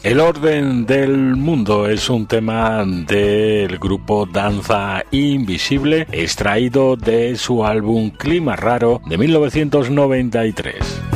El orden del mundo es un tema del grupo Danza Invisible, extraído de su álbum Clima Raro de 1993.